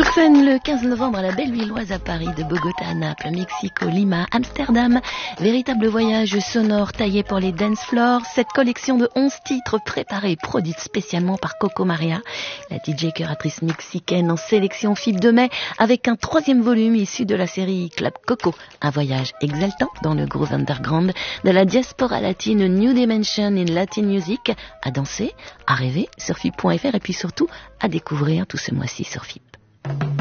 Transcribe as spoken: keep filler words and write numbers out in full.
Sur scène le quinze novembre à la Bellevilloise à Paris, de Bogota à Naples, Mexico, Lima, Amsterdam. Véritable voyage sonore taillé pour les dance floors. Cette collection de onze titres préparés et produite spécialement par Coco Maria, la D J curatrice mexicaine en sélection fil de mai, avec un troisième volume issu de la série Club Coco. Un voyage exaltant dans le groove underground de la diaspora latine New Dimension in Latin Music. À danser, à rêver sur F I P point F R et puis surtout à découvrir tout ce mois-ci sur F I P.